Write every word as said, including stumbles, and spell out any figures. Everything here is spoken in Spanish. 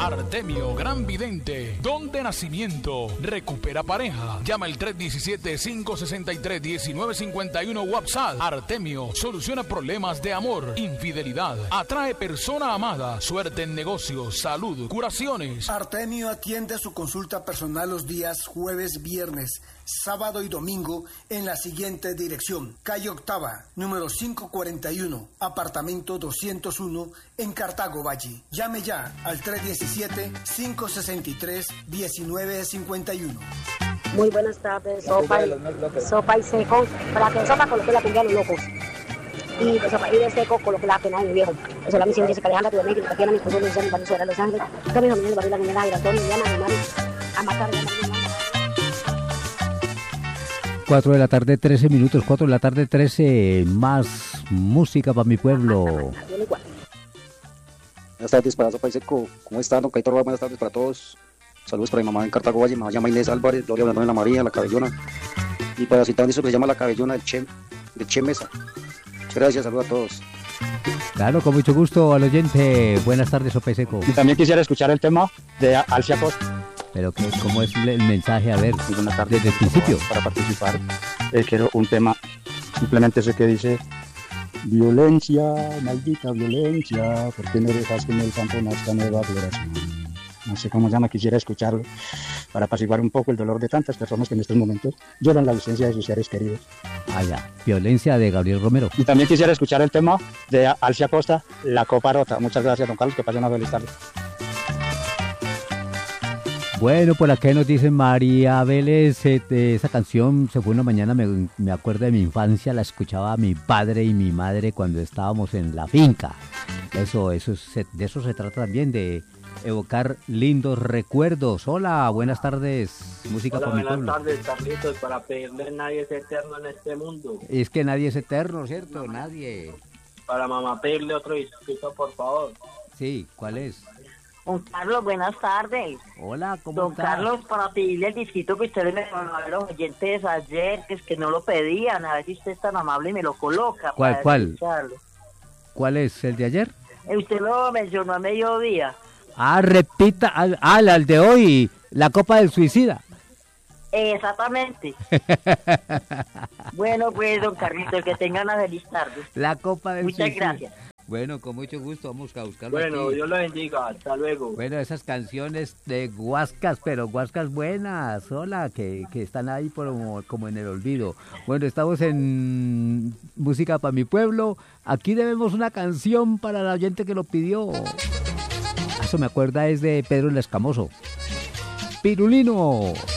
Artemio, gran vidente, don de nacimiento, recupera pareja. Llama al tres uno siete, cinco seis tres, uno nueve cinco uno WhatsApp. Artemio soluciona problemas de amor, infidelidad, atrae persona amada, suerte en negocios, salud, curaciones. Artemio atiende su consulta personal los días jueves, viernes, sábado y domingo en la siguiente dirección: calle Octava, número quinientos cuarenta y uno, apartamento doscientos uno, en Cartago Valle. Llame ya al tres uno siete, cinco seis tres, uno nueve cinco uno. Muy buenas tardes, sopa y, sopa y seco. Para que sopa coloque la cumbia a los locos. Y de sopa y de seco coloque la pena de mi viejo. Esa es la misión que se Alejandra, tu amiga, que tiene a mi esposo Luis, mi Venezuela, Los Ángeles. Todos mis amigos de Barrio La Niñera, Girardón, Liliana, mi mami, a matar, a matar. cuatro de la tarde, trece minutos, cuatro de la tarde, trece, más música para mi pueblo. Buenas tardes para Sopa y Seco, ¿cómo están, don Caito Roa? Buenas tardes para todos. Saludos para mi mamá en Cartago Valle, mi mamá llama Inés Álvarez, Gloria Blandón en La María, La Cabellona. Y para citar eso que se llama La Cabellona del Che, de Che Mesa. Muchas gracias, saludos a todos. Claro, con mucho gusto al oyente. Buenas tardes, Sopa y Seco. Y también quisiera escuchar el tema de Alcia Costa. Pero que, ¿cómo es el mensaje? A ver, buenas tardes, desde el principio. Para participar, eh, quiero un tema, simplemente ese que dice: violencia, maldita violencia, ¿por qué no dejas que en el campo nazca nueva floración? No sé cómo se llama, quisiera escucharlo para apaciguar un poco el dolor de tantas personas que en estos momentos lloran la ausencia de sus seres queridos. Ah, ya. Violencia, de Gabriel Romero. Y también quisiera escuchar el tema de Alcia Costa, La Copa Rota. Muchas gracias, don Carlos, que pasen una feliz tarde. Bueno, por acá nos dice María Vélez, eh, esa canción se fue una mañana, me, me acuerdo de mi infancia, la escuchaba mi padre y mi madre cuando estábamos en la finca. Eso, eso se, de eso se trata también, de evocar lindos recuerdos. Hola, buenas tardes, música Hola, por mi pueblo. buenas tardes, Carlitos, para pedirle nadie es eterno en este mundo. Es que nadie es eterno, ¿cierto? Nadie. Para mamá pedirle otro disquito, por favor. Sí, ¿cuál es? Don Carlos, buenas tardes. Hola, ¿cómo Don estás? Carlos, para pedirle el disquito que ustedes me mandaron a los oyentes ayer, que es que no lo pedían, a ver si usted es tan amable y me lo coloca. ¿Cuál, para cuál? escucharlo. ¿Cuál es? ¿El de ayer? Eh, Usted lo mencionó a mediodía. Ah, repita, al, al, al de hoy, La Copa del Suicida. Exactamente. Bueno, pues, don Carlitos, que tengan una feliz tarde. La Copa del Muchas Suicida. gracias. Bueno, con mucho gusto, vamos a buscarlo Bueno, aquí. Dios lo bendiga, hasta luego. Bueno, esas canciones de Huascas, pero Huascas buenas, hola, que, que están ahí por, como, como en el olvido. Bueno, estamos en Música para mi pueblo. Aquí debemos una canción para el oyente que lo pidió. Eso me acuerda, es de Pedro el Escamoso. Pirulino.